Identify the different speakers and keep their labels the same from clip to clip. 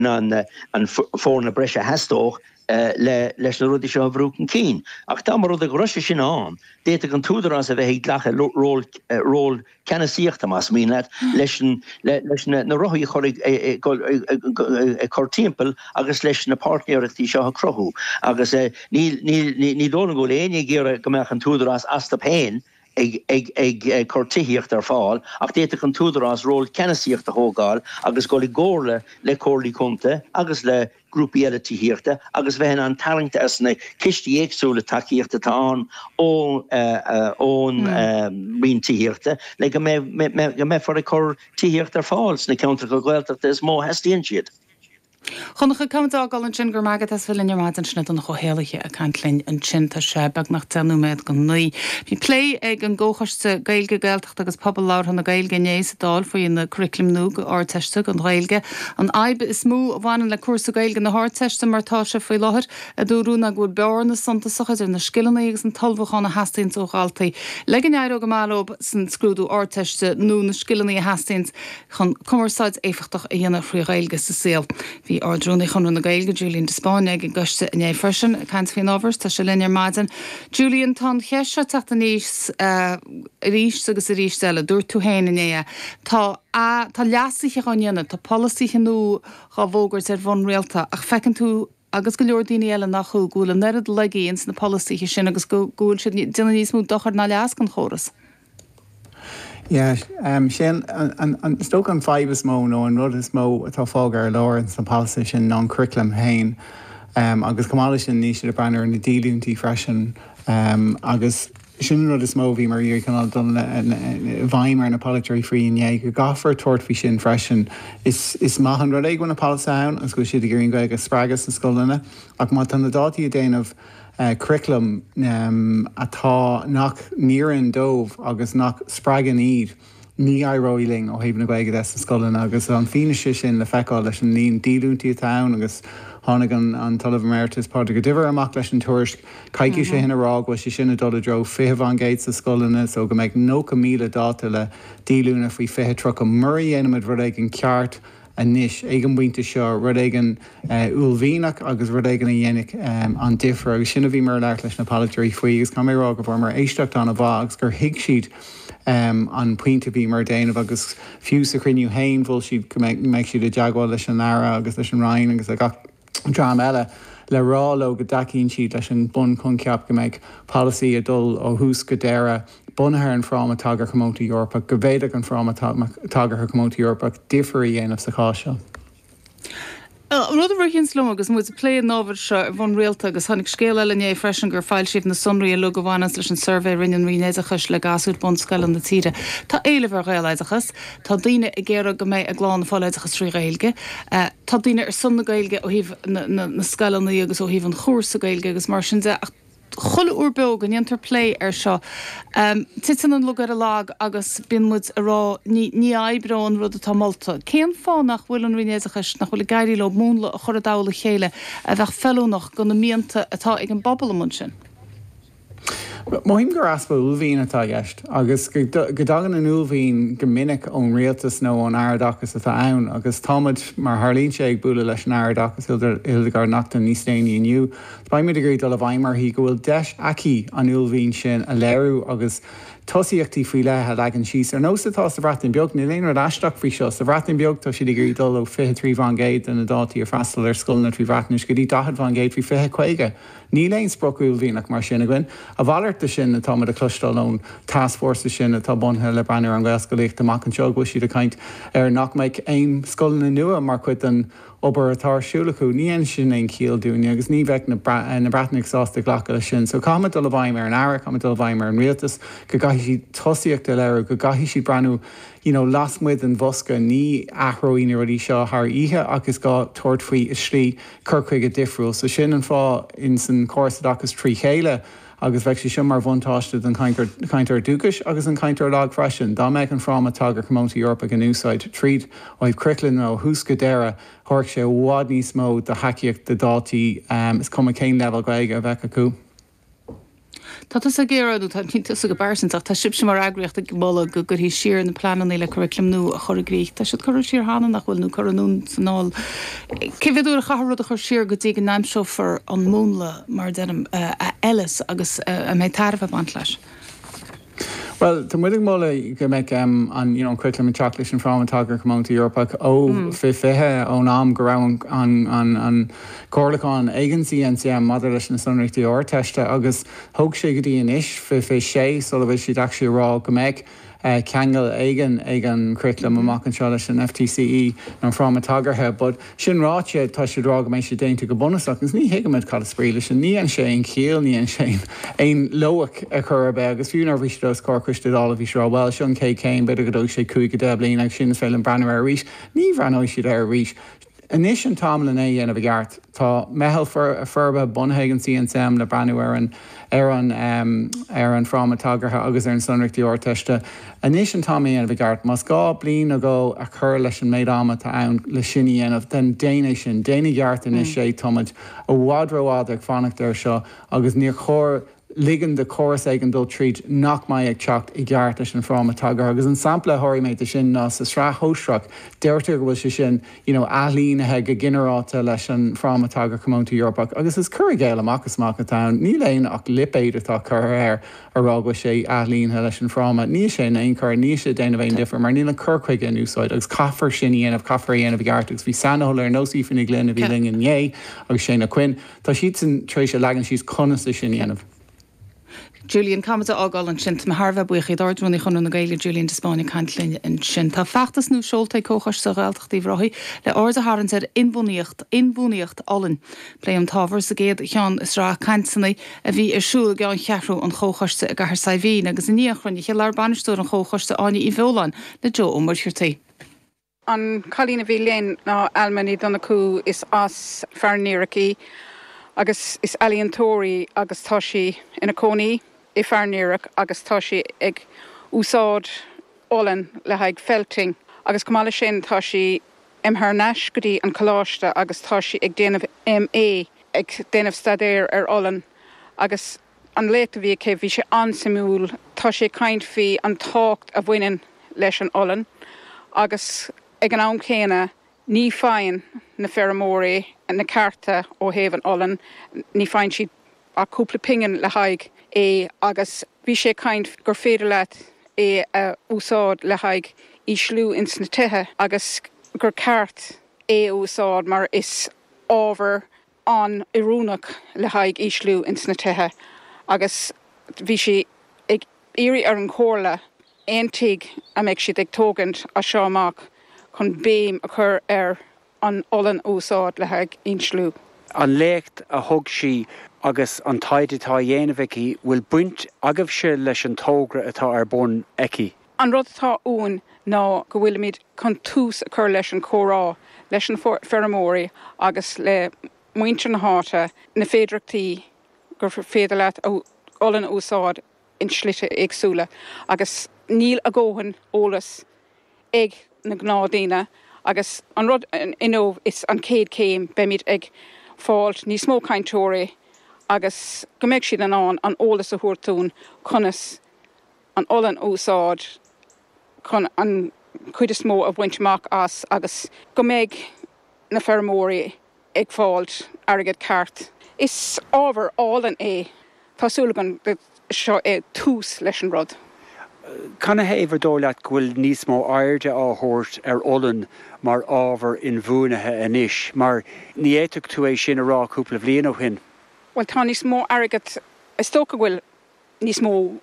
Speaker 1: an fórna breise heastóch leis na rudi seo bhrúcan cín. Ach tá mar rud a groise sin an, déta an túdar as a bheith lecha ról cena síochta mas mína leis na roií chor timppel agus leis na partneirtí seo a crochú. Agus ní dóna go léine ggéar go meach an túdar as ta péin, ag cortííocht ar fáil, ach déta an túdar as ról cenasíocht a hógáil, agus go górle le córlaí conta, agus le grúpi eile tííochta, agus bheithin an talingta as na cistí éagsúla takeíochta tá ón rin tííochta, le go mé for a cor tííocht ar fáil sna counter go ghilteachta is mó heistíonn siad.
Speaker 2: Chonach cumtá gal an sin gur magad as bhfuil inarmáid an snit an chohéalaige a cantlinn an sinta sebag nach tenúméid go nuí. Bhí plé ag an ggóchaiste gailge gailteach agus pobl láir na gailge nééis dáil faoí na curriculum nó áteiste an réilge. An aibe is mú bhhain le cuasa gailge na háteiste martá se faoi láthir a dúrúna go bearna santa sochas ar na skillanna agus an talbhchána Hastings ó Galtaí. Legan eir go málob san scrúdú áteiste nó na skillanna Hastings chun commeráid éfachtach a dhéanana faoi réilge sa síl. Bhí ardrúna chun na gailge Julian de Spáine ag goiste in é freisin cant faoin ábhars tá se linear maidin. Julian tá cheise teachta níos ríis agus a ríisteile dúir tú héin in é. Tá leasaiche gáine tá policy nó gá bhógurt ar bhn réalta ach fecinn tú agus go leor daoine eile nach chu gúil nead le géons na policy sin agus go gúil si duna níos mú dochar na leas an choras.
Speaker 3: Yeah, sin an stoke an five is mó nó an rud is mó atá fágar Lawrence an policy sin non-curriculum hain agus cumála sin níos a banner na dílúntí freisin agus sin rud is mó bhí mar dhéir canál don bhaimar na politary fríon go gafar tuairt sin freisin is maithan rud ag na policy ann agus go siad gurín go agus spragus na scoilna ach má tan na dátaí a déanamh curriculum atá nach níran dómh agus nach spragan iad ní airóiling ó héobh na gaige na scoilna agus an fineise sin le feicáil leis an líon dílúntí atá agus tháinig an talamh emeritus páirte go dibhar amach leis an tuairisc caiici sé hinna rá go sé sinna dul dro fithe an géit sa scoilna so go méid nó go míle dáta le dílúna faoi fithe tro go murí dhéanamid rud ag an ceart a níis ag an bhainte seo rud ag an úlmhíach agus rud ag an dhéananig an difra agus sinna bhí mar leir leis na politeirí faoi agus cá mérá go bhar mar éisteach an a bhágus gur hiic siad an puinte bhí mar déanamh agus fiú sa criniú hain bhil siad go méid siad a deagháil leis an ára agus leis an rain agus a drám eile le ráló go dacíonn siad leis an bun chun ceap go méid policy a dul ó hús go déire bunathe an fráma tagar chomóta Eorpa go bhéideach an fráma tagar chomóta Eorpa differí dhéanamh sa cháisio.
Speaker 2: Rud bhar cinn slum agus muid lé nábhar se bhain réalta agus tháinig scéile le é freisin gur fáil siad na sonraí lu go bhhanas leis an survey rinnean rinéideachas le gasút bon scail an na tíre. Tá éile bhar réaleideachas, tá daoine i ggéire go méid a gláán fáileideachas trí réilge, tá daoine ar sunna gailge ó híh na scailnaí agus ó híh an chósa gailge agus mar sin de cholle úrbeg an interplay seo. Titan an lugar a lag agus binmud a rá ní eibreán rud atá Malta. Céan fánach bhfuil an rinéideachas nach bhfuil gaiirí le múnla a chur a dála chéile a bheith fellúnach go na mianta atá ag an bobbal am sin.
Speaker 3: Moim gur aspa úlhín atá gist, agus go dagan an úlhín go minic ón rialtas nó an airdachas atá ann, agus táid mar Harlín sé ag búla leis an airdachas Hildegar Nachtan níos déanaí inniu. Baimid a gurí dul a bhaimar hí go bhfuil deis aici an úlhín sin a léirú agus tosíochttaí faoi lethe legan síos ar nósatá sa bhreatain beag ní léonar aisteach faoi seo sa bhreatain beag tá si gurí dul ó 53 van géid an na dátaí ar freistal ar scoilna trí bhreatain go dtí 10 van géid faoi 25. Ní léon sprocúil bhíach mar sinna gin a bhhairta sin atá a clustal ón task force sin atá bunthe le breanir an glas go léocht amach an seog siad a caint ar nach méid aim scoilna nua mar chuid an obair atásúlaú níon sin éon cíal dúine agus ní bheith na breatnig sásta ghlacha sin. So cáid do bhaim ar an air, cáid do bhaim ar an rialtas, go gaithí si tosíocht leir, go gaithí si breanú lasmuid an bhosca ní athróíine ruí seo th ihe agus gá tuairt faoi is slí curchuig a difriúil. So sin an fá in san cósadachas trí chéile agus bheith sin mar bhaintáiste an caiintear dúchas agus an caiintear lag freisin. Dá méid an fráma tagar chomóta Eorpa an úsáid tríd óibh criclinn ó húsca déire thuirc sé bhád níos mó de haiciíocht de dátaí is cum céin level gaige a bheith acu.
Speaker 2: Tá a géadú tí a go barsanach tá sib sem mar agriocht a bolla go gur hí siar na planan ile curriculumnú a chorigrícht, Tá si chu siar hána nach bhfuil nó choún sanál. Cividú a chaharú a chur siar go dtí an naimsofar an múnla mar denm a Ellis agus a mé tarfa bant leis.
Speaker 3: Well, the muidig mola go make on curriculum and chocolate and from Tagger come to Europe fihe on am ground on Corlicon agency NCM motherless and sonric the or testa agus hog shiggy in ish fi shay so that she'd actually raw go make Kangel Egan curriculum a mock and Charlotte and FTCE and from a Taggerhead, but Shin Roche touched the drug me she dain to go bonus seconds ni higamet call spreelish and ni and Shane Keel ni and Shane ein loic a curbe agus few nervous those corkish did all of you sure well Shun K Kane better go she kuig deblin like Shin fell and Branner reach ni ran she there reach Anish and Tomlin a of a gart tá mehel for a furba Bunhagen CNSM le Branner and Aaron from a Tagger agus an sunric the ortesta Anish and Tommy and Vigart must go blin go a curlish and made ama to an Lashini and of then Danish and Dana Yart and Shay Tomage a wadro adek phonic there shaw agus near core ligan the chorus eigen dul treat knock my ag chocht I gartish and from a Tagger agus an sample hori made the shin nas a sra hostruck dertig was shin Aline heg a ginnerata lesson from a Tagger come on to Europe agus is currigale a macus town ni lane och lip aid atá cur a rog was she Aline lesson from a ni she ein cur ni she dain of ein different mar nila Kirkwig a new side agus coffer shinny and of coffer and of gartigs vi sanholer no see finny glyn of ling and yay agus Shana Quinn tá sheets in Tricia Lagan she's conus the shinny and of
Speaker 2: Julian Camata ágáil an sin me Harbh buchaí dardrúna chun na gaile Julian de Spáine cantlin an sin. Tá feachtas nó seolta cóchas sa gáilteachtaí bhrothí le orda háran ar inbhuaíocht allan. Plé an tábhar sa géad chean is rá cansanna a bhí arsúil gan chearú an chóchaiste a gahar saihín agus in níochrann i chelar banistúr an chóchaiste áine I bheoláin le Jo Umbarchirtaí.
Speaker 4: An Colína bhí léin ná almaní donna cú is as fearníraí agus is aliantóí agus táisi ina cónaí I fearníireach agus táisi ag úsáid ólan le haig felting agus cumála sin táisi imthneis go dtí an choláiste agus táisi ag déanamh MA ag déanamh stadéir ólan agus an léta bhí cé bhí sé ansimúil táisi caint fhí an tácht a bhainean leis an ólan agus ag an am céine ní féin na feramóí na carta ó héhan ólan ní féin siad a cúpla pingin le haig agus bhí sé caint gur féidir leat úsáid le haig I slú ins na tuthe agus gur ceart úsáid mar is ábhar an iúnach le haig I slú ins na tuthe agus bhí sé ag éirí ar an chóirla aontaigh a meid siad ag tógant a seoamach chun béim a chur ar an ólan úsáid le haig inslú.
Speaker 5: An lécht a thug sí agus an taidetá dhéanamhici bhfuil buint agah se leis an tógra atá ar bun eici.
Speaker 4: An rud atá ún ná go bhfuil míid chun tús a chur leis an chórá leis an feramóí agus le muintre na háta na féidirachtaí gur féidir leat ólan úsáid in slite agsúla agus níl a ggóhan ólas ag na gnádaine agus an rud inómh is an céad céim be míid ag fáilt ní smó caintóirí agus go méid siad an ólas a thuirtún chunas an ólan úsáid chun an chuide smó a bhaintteach as agus go méid na feramóí ag fáilt agad ceart. Is ábhar álan tásúlagan seo tús leis an rud.
Speaker 5: Canna héobhar dólaat bhfuil níos mó airde áthóirt ar ólan mar ábhar in bhuanathe inis, mar ní éiteach tú é sin a rá cúpla bbliain ó hin.
Speaker 4: Well, tá níos mó airgad is tóca bhfuil níos mó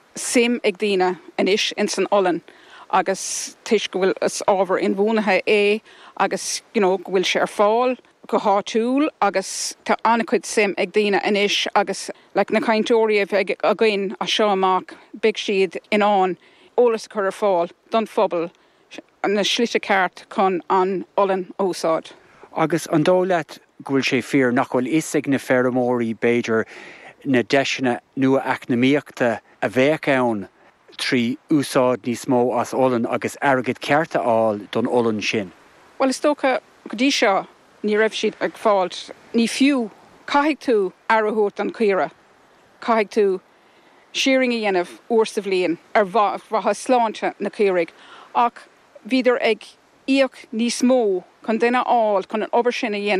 Speaker 4: sim ag daoine inis in san ólan agus tuis go bhfuil is ábhar in bhuanathe agus go bhfuil sé ar fáil go háitiúil agus tá annacuid sim ag daoine inis agus le na caintóirí ag a gcuin a seo amach beag siad inán ólas chur ar fáil don phobal na slite ceart chun an ólan úsáid.
Speaker 5: Agus an dólaat gúil sé fear nach bhfuil is ag na feramóí beidir na deisina nua eacnamaíochta a bheith ann trí úsáid níos mó as ólan agus airgid cearta áil don ólan sin.
Speaker 4: Well, is tócha go dtí seo ní raibh siad ag fáilt ní fiú caiigh tú arthút an cuire caiigh tú Shearing a dhéanamh uair sa bhliain ar bhatha sláinte na cúraigh ach bhíidir ag íoc níos mó chun duine áil chun an obair sin a dhéanamh